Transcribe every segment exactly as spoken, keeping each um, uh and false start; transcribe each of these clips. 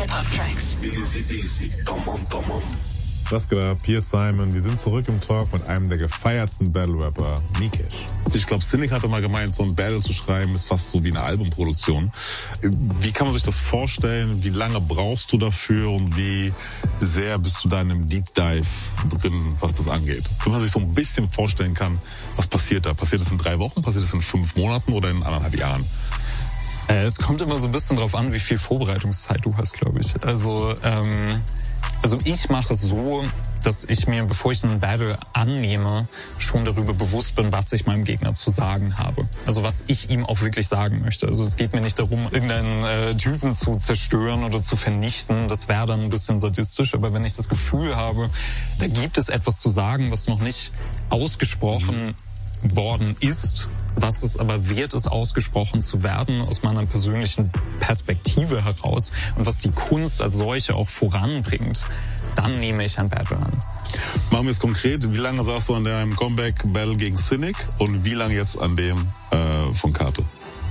Hip-Hop-Tracks. Easy, easy, come on, come on. Was geht ab? Hier ist Simon. Wir sind zurück im Talk mit einem der gefeiertsten Battle-Rapper, Mikesh. Ich glaube, Cynic hatte mal gemeint, so ein Battle zu schreiben ist fast so wie eine Albumproduktion. Wie kann man sich das vorstellen? Wie lange brauchst du dafür und wie sehr bist du da in einem Deep Dive drin, was das angeht? Wenn man sich so ein bisschen vorstellen kann, was passiert da? Passiert das in drei Wochen? Passiert das in fünf Monaten oder in anderthalb Jahren? Äh, es kommt immer so ein bisschen drauf an, wie viel Vorbereitungszeit du hast, glaube ich. Also, ähm, also ich mache es so, dass ich mir, bevor ich einen Battle annehme, schon darüber bewusst bin, was ich meinem Gegner zu sagen habe. Also was ich ihm auch wirklich sagen möchte. Also es geht mir nicht darum, irgendeinen äh, Typen zu zerstören oder zu vernichten. Das wäre dann ein bisschen sadistisch. Aber wenn ich das Gefühl habe, da gibt es etwas zu sagen, was noch nicht ausgesprochen mhm. worden ist, was es aber wert ist, ausgesprochen zu werden, aus meiner persönlichen Perspektive heraus und was die Kunst als solche auch voranbringt, dann nehme ich ein Battle an. Machen wir es konkret. Wie lange saßt du an deinem Comeback-Battle gegen Cynic und wie lange jetzt an dem äh, von Kato?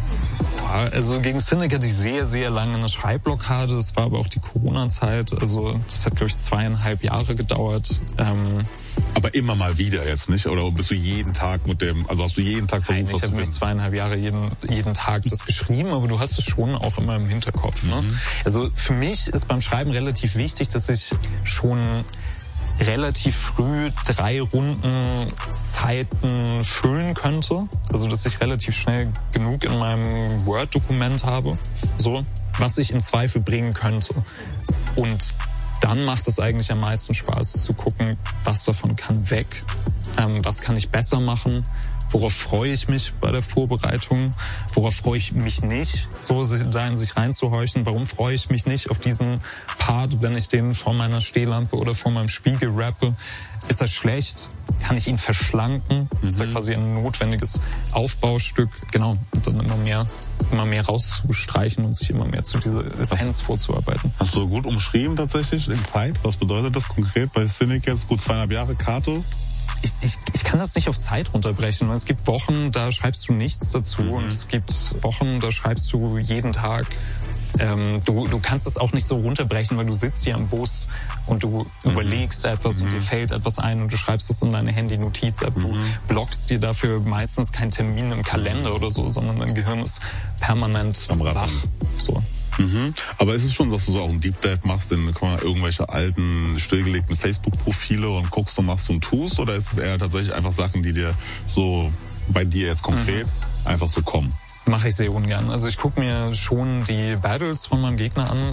Also gegen Cynic hatte ich sehr, sehr lange eine Schreibblockade. Das war aber auch die Corona-Zeit. Also das hat, glaube ich, zweieinhalb Jahre gedauert. Ähm, aber immer mal wieder jetzt, nicht? Oder bist du jeden Tag mit dem, also hast du jeden Tag versucht, Nein, ich habe nicht zweieinhalb Jahre jeden, jeden Tag das geschrieben, aber du hast es schon auch immer im Hinterkopf. Ne? Mhm. Also für mich ist beim Schreiben relativ wichtig, dass ich schon relativ früh drei Runden Zeiten füllen könnte. Also, dass ich relativ schnell genug in meinem Word-Dokument habe, so, was ich im Zweifel bringen könnte. Und dann macht es eigentlich am meisten Spaß zu gucken, was davon kann weg, ähm, was kann ich besser machen, worauf freue ich mich bei der Vorbereitung, worauf freue ich mich nicht, so da in sich reinzuhorchen, warum freue ich mich nicht auf diesen Part, wenn ich den vor meiner Stehlampe oder vor meinem Spiegel rappe, ist das schlecht, kann ich ihn verschlanken, mhm. ist ja quasi ein notwendiges Aufbaustück, genau, und dann immer mehr, immer mehr rauszustreichen und sich immer mehr zu dieser Essenz vorzuarbeiten. Hast du gut umschrieben tatsächlich in Zeit, was bedeutet das konkret bei Cynic jetzt, gut zweieinhalb Jahre, Kato? Ich, ich, ich kann das nicht auf Zeit runterbrechen. Es gibt Wochen, da schreibst du nichts dazu mhm. und es gibt Wochen, da schreibst du jeden Tag. Ähm, du, du kannst es auch nicht so runterbrechen, weil du sitzt hier am Bus und du mhm. überlegst etwas mhm. und dir fällt etwas ein und du schreibst es in deine Handy-Notiz-App. Mhm. Du blockst dir dafür meistens keinen Termin im Kalender oder so, sondern dein Gehirn ist permanent wach. So. Mhm. Aber ist es schon, dass du so auch einen Deep Dive machst in mal, irgendwelche alten, stillgelegten Facebook-Profile und guckst und machst und tust? Oder ist es eher tatsächlich einfach Sachen, die dir so bei dir jetzt konkret mhm. einfach so kommen? Mache ich sehr ungern. Also ich gucke mir schon die Battles von meinem Gegner an.